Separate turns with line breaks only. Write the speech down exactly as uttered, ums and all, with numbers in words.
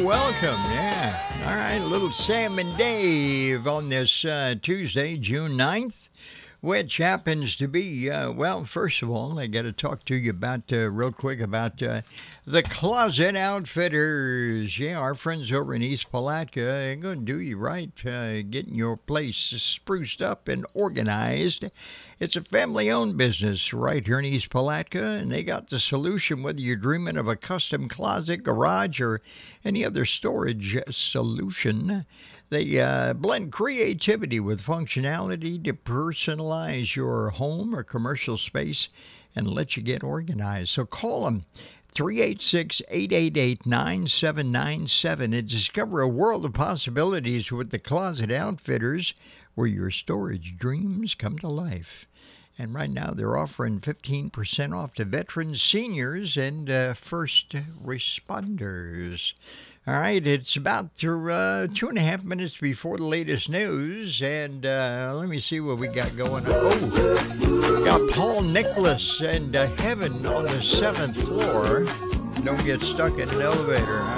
welcome. Yeah. All right, little Sam and Dave on this uh, Tuesday, June ninth, which happens to be, uh, well, first of all, I got to talk to you about, uh, real quick, about uh, the Closet Outfitters. Yeah, our friends over in East Palatka, they're going to do you right, uh, getting your place spruced up and organized. It's a family-owned business right here in East Palatka, and they got the solution whether you're dreaming of a custom closet, garage, or any other storage solution. They uh, blend creativity with functionality to personalize your home or commercial space and let you get organized. So call them three eight six, eight eight eight, nine seven nine seven and discover a world of possibilities with the Closet Outfitters, where your storage dreams come to life. And right now they're offering fifteen percent off to veterans, seniors, and uh, first responders. All right, it's about through, uh, two and a half minutes before the latest news, and uh, let me see what we got going on. Oh, we got Paul Nicholas and uh, Heaven on the seventh floor. Don't get stuck in an elevator.